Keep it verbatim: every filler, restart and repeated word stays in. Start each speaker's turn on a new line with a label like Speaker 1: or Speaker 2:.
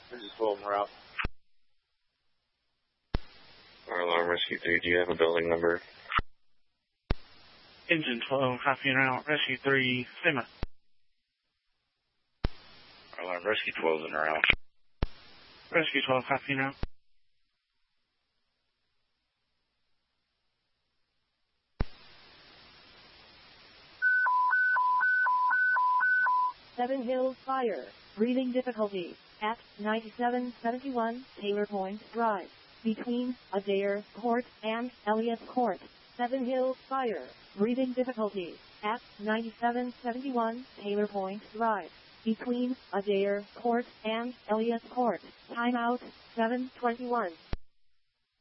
Speaker 1: This is twelve en route.
Speaker 2: Fire alarm rescue three, do you have a building number?
Speaker 3: Engine twelve, copy and out. Rescue three, Sima.
Speaker 2: Fire alarm rescue twelve in route.
Speaker 3: Rescue twelve, copy and out.
Speaker 4: Seven Hills Fire. Breathing difficulty at ninety-seven seventy-one Taylor Point Drive, between Adair Court and Elliott Court. Seven Hills Fire. Breathing difficulty at ninety-seven seventy-one Taylor Point Drive, between Adair Court and Elliott Court. Timeout seven twenty-one.